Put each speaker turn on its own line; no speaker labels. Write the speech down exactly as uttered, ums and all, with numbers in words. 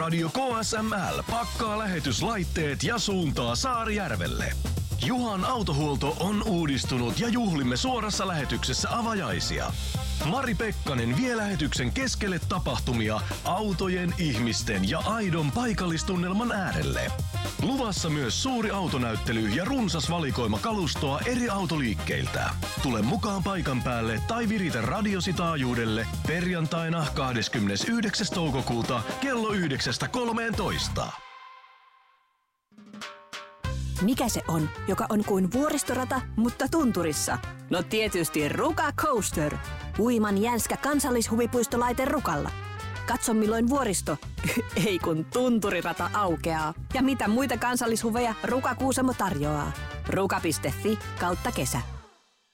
Radio K S M L pakkaa lähetyslaitteet ja suuntaa Saarijärvelle. Juhan autohuolto on uudistunut ja juhlimme suorassa lähetyksessä avajaisia. Mari Pekkanen vie lähetyksen keskelle tapahtumia autojen, ihmisten ja aidon paikallistunnelman äärelle. Luvassa myös suuri autonäyttely ja runsas valikoima kalustoa eri autoliikkeiltä. Tule mukaan paikan päälle tai viritä radiosi taajuudelle perjantaina kahdeskymmenesyhdeksäs toukokuuta kello yhdeksästä kolmeentoista.
Mikä se on, joka on kuin vuoristorata, mutta tunturissa? No tietysti Ruka Coaster. Huiman jänskä kansallishuvipuistolaite Rukalla. Katso milloin vuoristo, ei kun tunturirata aukeaa. Ja mitä muita kansallishuveja Ruka Kuusamo tarjoaa. Ruka piste fi kautta kesä.